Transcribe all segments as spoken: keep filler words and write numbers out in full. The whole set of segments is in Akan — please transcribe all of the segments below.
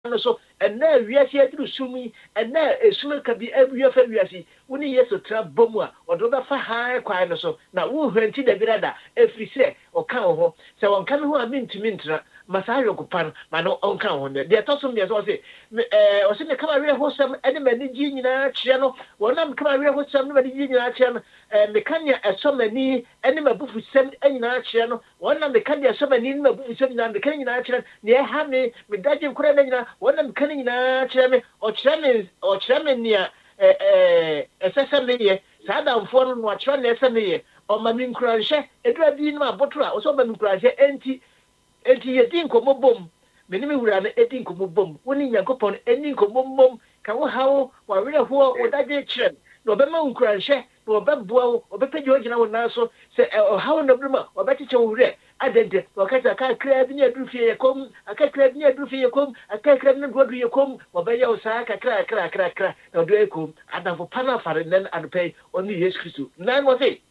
so and now we are here to sumi and now a summer can be every year for we when yes to trap bomber or do that for high quite so now who went to the brother every say or count so on can who I mean to mintra Masayo Kupan, Mano on count. They are tossing me as I say, or send the camera host some enemy junior channel, one of camera host some junior channel, and the Kanya as so many enemy book with send any channel, one of the Kanya so many book with send the Kenya channel, near Hammy, with Dajim Kurana, one of the Kenya channel, or channels, or channel near a sesame, Sada for what channel sesame, or Mamin Crusher, a Dradina Botra, or so Mamin Crusher, anti. Enti yedin komo bom menimi wura na edin komo bom woni yakopon enin komo bom ka wo hawo wa were ho odaje kire no be ma nkranhye no be boa wo obepege ogina wo naso se hawo no brima obetiche wo wure adente wakata ka kra bi ne adufie yekom aka kra bi ne adufie yekom aka kra bi ne godu yekom obeya wo sa ka kra kra kra kra no do ekom adafo pana fare nen adpay oni Yesu Kristo nan wo se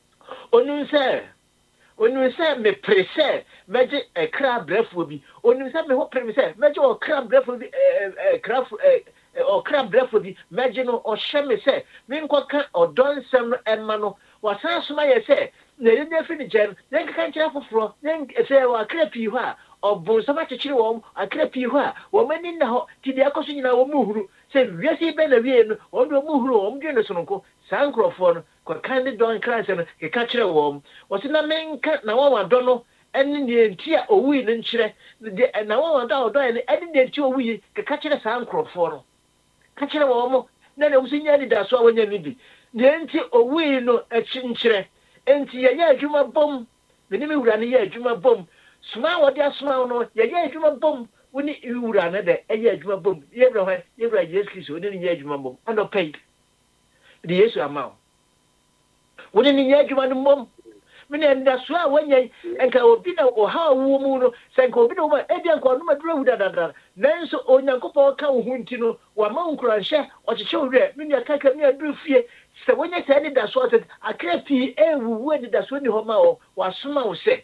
onu se onu se me prese meje e kra brefo bi onu se me ho prese meje o kra brefo bi e kra o kra brefo bi meje no o hye se me nko ka odon sem no emma no wasan soma ye se na ye de fini jen yen ka nkyira foforo yen se wa kra pi ho a obun sama chichiri wo akra pi ho a wo mani na ho ti de akoso nyina wo muhuru se wiase be na wie no wo do muhuru wo mdwe no sonko sankrofo no kwa kandi don Christ no ke ka kire wo wo se na menka na wa wadɔ no eni ne ntia owi ne nkyire na wa wadɔ ɔdɔ eni eni ne ntia owi ke ka kire sankrofo no ka kire wo mo na na musi nya ni da so awanya ni bi ne nti owi no echi nkyire enti ye ya adwuma bom me ni me wura ne ya adwuma bom suma wo de asuma no ye ya adwuma bom woni wura ne de ye adwuma bom ye bra hɔ ye bra Jesus Christ woni ne ya adwuma bom ano pay de Yesu ama woni ne ya adwuma no mom me ne nda so a wanya enka obi na o ha wo mu no senka obi na wo e dia nka no madura wu dadada nanso onyankopɔ ka wo hunti no wa ma nkranhye o kyekye wure me ne kaka me aduru fie se wanya se ne da so ate akra pi e wuwu ade da so ni ho ma o wa soma wo se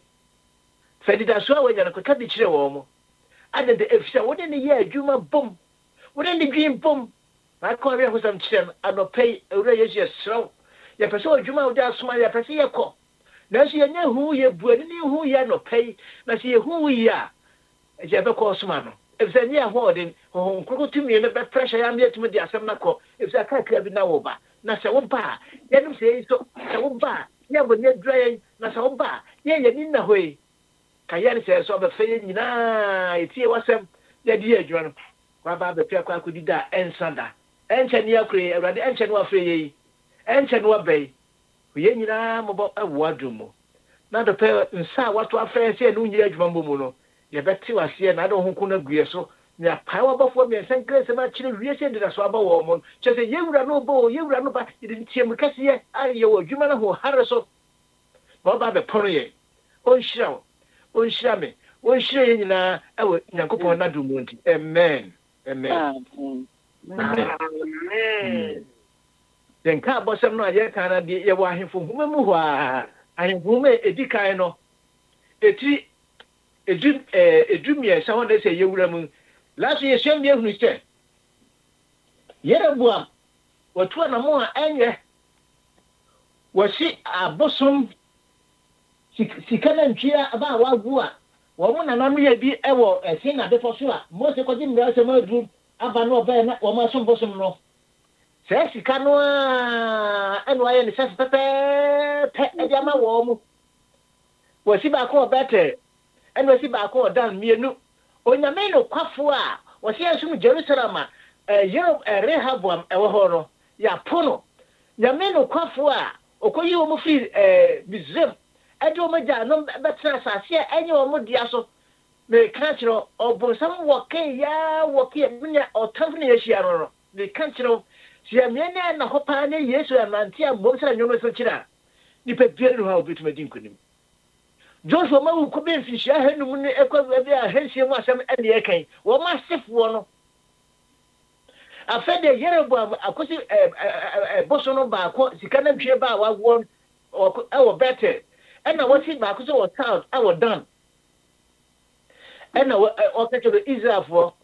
fe di da so a wanya no ka di kire wo mo ade de efia woni ne ya adwuma bom woni ne dwin bom ba ko re ho sam kire anopɛ ewure Yesu yesro ya pese adwuma wo da soma ya pese ye kɔ na si yenye hu ye buani ni hu ye no pay na si ye hu ya e je be ko soma no e se ni ahode ho nkoko tumi ne be pressure ya me tumi di asem na ko e se aka kra bi na wo ba na se wo ba ye no se so se wo ba ye bo ne dra na se wo ba ye ye ni na hoi ka ye ni se so be fe ye nyina e tie wasem ye di adwa no kwa ba be kwa ko di da ensanda enche ni akure awrade enche no afre ye enche no abei we nyina mo bo awo adumo na do pe nsa wato afre se no nyira adwuma mbo mu no ye beti wase na do honku na guye so na pai wa bofo me sen krese ma kire wie se ndira so aba wo mo che se yewura no bo yewura no ba ye ntie mu kase aye wo adwuma na ho hare so bo ba be pono ye on shira on shira me on shira ye nyina awo nyankopon na do mu nti amen amen amen den ka bosem no aye kan na de ye wa ahemfo huma mu ho a ahemfo me edikan no eti edu eh edumie sa won de se yewura mu last year shem de hunu ste yerebuam watu na mo a enye wasi abosom sikana ntwia aba wagu a wo mo na nanu ye bi ewo esin na de foso a mo se ko di mra se ma du aba no ba na wo ma som bosom no se sika no a eno aye ni se pepe pe e dia ma wo mu wasi ba ko bete eno wasi ba ko dan mienu onyame no kwafo a wasi asum Jerusalem a yero Rehoboam ewo ho no ya pono nyame no kwafo a okoyi wo mu fi Bizem ade wo maja no betra asase a enye wo mu dia so me ka kiro obonsam woke ya woke nya otamfo ne yeshia no no me ka kiro si amiene na hopa ne Yesu amante a mo sra nyono so kira ni pe biere ha obitu madin kunim Joshua ma wo ko be fi hia hanum ne ekwa bi a hansie mu asem ene ye kan wo ma sefo no afede Yeroboam akosi bosono ba ko sika na twie ba wa wo o better ena wasi ba ko so wo south awo dan ena o ka to Israel for